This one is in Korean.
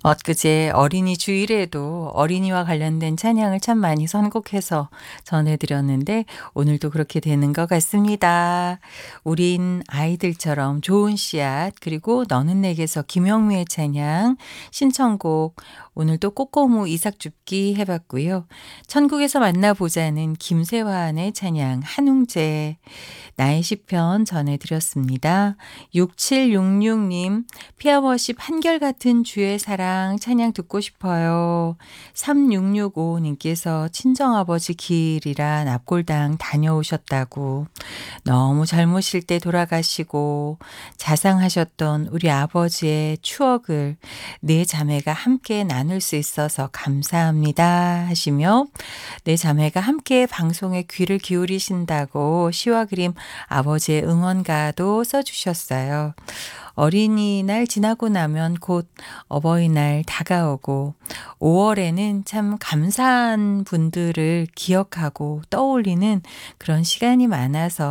엊그제 어린이 주일에도 어린이와 관련된 찬양을 참 많이 선곡해서 전해드렸는데 오늘도 그렇게 되는 것 같습니다. 우린 아이들처럼 좋은 씨앗 그리고 너는 내게서 김영미의 찬양 신청곡 오늘도 꼬꼬무 이삭줍기 해봤고요. 천국에서 만나보자는 김세환의 찬양 한웅재 나의 시편 전해드렸습니다. 6766님 피아워십 한결같은 주의 사랑 찬양 듣고 싶어요. 3665님께서 친정아버지 길이라 납골당 다녀오셨다고 너무 젊으실 때 돌아가시고 자상하셨던 우리 아버지의 추억을 네 자매가 함께 나눌 수 있어서 감사합니다 하시며 네 자매가 함께 방송에 귀를 기울이신다고 시와 그림 아버지의 응원가도 써주셨어요. 어린이날 지나고 나면 곧 어버이날 다가오고 5월에는 참 감사한 분들을 기억하고 떠올리는 그런 시간이 많아서